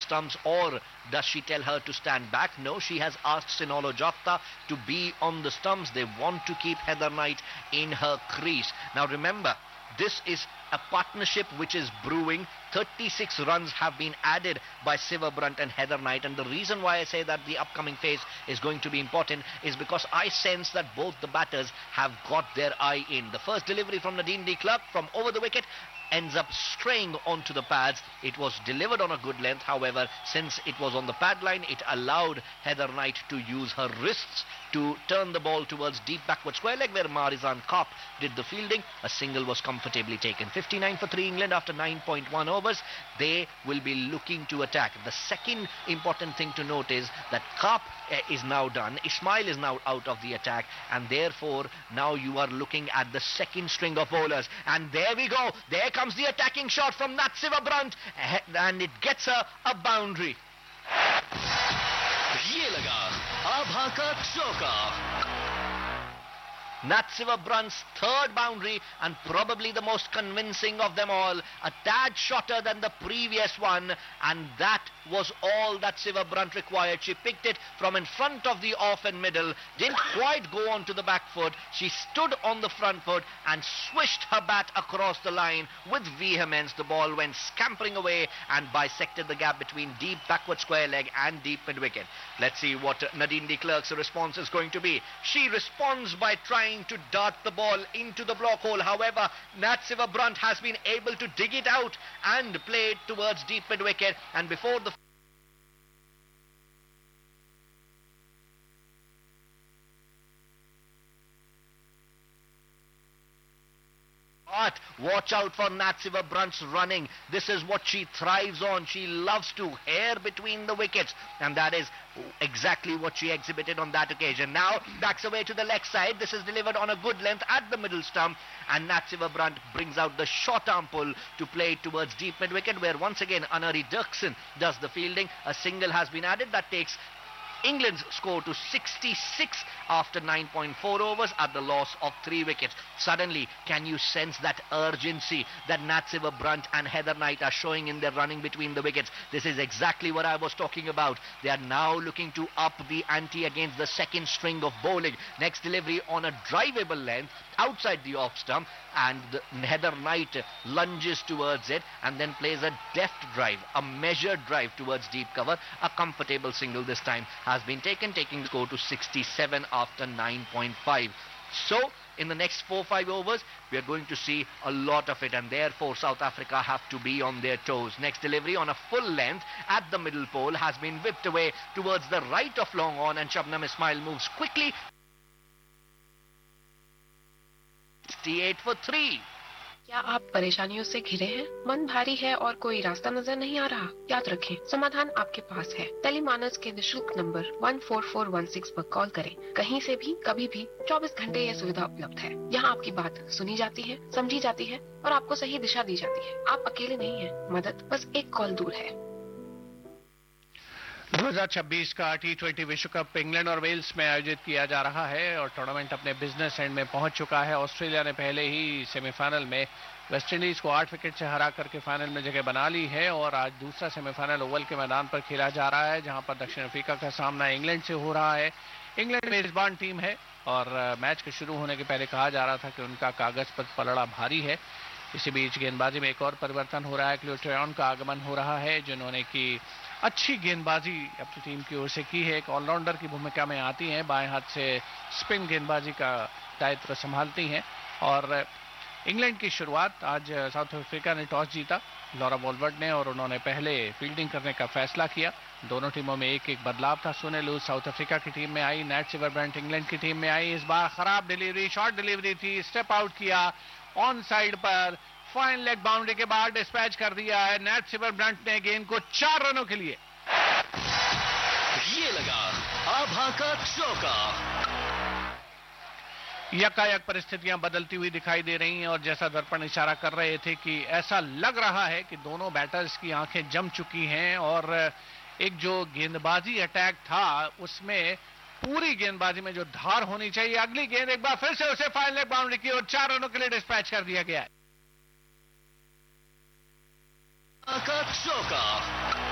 stumps, or does she tell her to stand back? No, she has asked Sinolo Jota to be on the stumps. They want to keep Heather Knight in her crease. Now remember, this is a partnership which is brewing. 36 runs have been added by Siva Brunt and Heather Knight, and the reason why I say that the upcoming phase is going to be important is because I sense that both the batters have got their eye in. The first delivery from Nadine de Klerk from over the wicket ends up straying onto the pads. It was delivered on a good length, however, since it was on the pad line, it allowed Heather Knight to use her wrists to turn the ball towards deep backward square leg, where Marizan Kapp did the fielding. A single was comfortably taken. 59 for 3 England after 9.1 overs. They will be looking to attack. The second important thing to note is that Kapp is now done. Ismail is now out of the attack, and therefore now you are looking at the second string of bowlers. And there we go. There comes the attacking shot from Nat Siva Brunt, and it gets her a boundary. ये लगा आभा का चौका. Nat Siva Brunt's third boundary, and probably the most convincing of them all. A tad shorter than the previous one, and that was all that Siva Brunt required. She picked it from in front of the off and middle, didn't quite go onto the back foot. She stood on the front foot and swished her bat across the line with vehemence. The ball went scampering away and bisected the gap between deep backward square leg and deep mid wicket. Let's see what Nadine de Klerk's response is going to be. She responds by trying to dart the ball into the block hole. However, Nat Siva Brunt has been able to dig it out and play it towards deep mid wicket, and before the But watch out for Nat Siva Brunt's running. This is what she thrives on. She loves to hair between the wickets, and that is exactly what she exhibited on that occasion. Now backs away to the leg side. This is delivered on a good length at the middle stump, and Nat Siva Brunt brings out the short arm pull to play it towards deep mid wicket, where once again Anari Dirksen does the fielding. A single has been added that takes England's score to 66 after 9.4 overs at the loss of 3 wickets. Suddenly, can you sense that urgency that Nat Siva Brunt and Heather Knight are showing in their running between the wickets? This is exactly what I was talking about. They are now looking to up the ante against the second string of bowling. Next delivery on a drivable length outside the off stump, and Heather Knight lunges towards it and then plays a deft drive, a measured drive towards deep cover. A comfortable single this time has been taken, taking the score to 67 after 9.5. So in the next 4-5 overs, we are going to see a lot of it, and therefore South Africa have to be on their toes. Next delivery on a full length at the middle pole has been whipped away towards the right of long on, and Shabnam Ismail moves quickly. 68 for 3. क्या आप परेशानियों से घिरे हैं? मन भारी है और कोई रास्ता नजर नहीं आ रहा? याद रखें, समाधान आपके पास है। टेलीमानस के निशुल्क नंबर 14416 पर कॉल करें। कहीं से भी, कभी भी, 24 घंटे यह सुविधा उपलब्ध है। यहाँ आपकी बात सुनी जाती है, समझी जाती है और आपको सही दिशा दी जाती है। आप अकेले नहीं हैं। मदद बस एक कॉल दूर है। 2026 का T20 विश्व कप इंग्लैंड और वेल्स में आयोजित किया जा रहा है और टूर्नामेंट अपने बिजनेस एंड में पहुंच चुका है। ऑस्ट्रेलिया ने पहले ही सेमीफाइनल में वेस्टइंडीज को 8 विकेट से हरा करके फाइनल में जगह बना ली है और आज दूसरा सेमीफाइनल ओवल के मैदान पर खेला जा रहा है, जहां पर दक्षिण अफ्रीका का सामना इंग्लैंड से हो रहा है। इंग्लैंड मेजबान टीम है और मैच के शुरू होने के पहले कहा जा रहा था कि उनका कागज पर पलड़ा भारी है। इसी बीच गेंदबाजी में एक और परिवर्तन हो रहा है। क्लियो ट्रेयन का आगमन हो रहा है, जिन्होंने की अच्छी गेंदबाजी अपनी टीम की ओर से की है। एक ऑलराउंडर की भूमिका में आती हैं, बाएं हाथ से स्पिन गेंदबाजी का दायित्व संभालती हैं। और इंग्लैंड की शुरुआत आज साउथ अफ्रीका ने टॉस जीता लॉरा वॉलवर्ड ने, और उन्होंने पहले फील्डिंग करने का फैसला किया। दोनों टीमों में एक एक बदलाव था। सुने लूज साउथ अफ्रीका की टीम में आई, नैट सिवा ब्रंट इंग्लैंड की टीम में आई। इस बार खराब डिलीवरी, शॉर्ट डिलीवरी थी, स्टेप आउट किया ऑन साइड पर, फाइन लेग बाउंड्री के बाद डिस्पैच कर दिया है नैट सिवा ब्रंट ने गेंद को 4 रनों के लिए। ये लगा आभा का चौका। यकायक परिस्थितियां बदलती हुई दिखाई दे रही हैं और जैसा दर्पण इशारा कर रहे थे कि ऐसा लग रहा है कि दोनों बैटर्स की आंखें जम चुकी हैं और एक जो गेंदबाजी अटैक था उसमें पूरी गेंदबाजी में जो धार होनी चाहिए। अगली गेंद एक बार फिर से उसे फाइन लेग बाउंड्री की और 4 रनों के लिए डिस्पैच कर दिया गया है। चौका।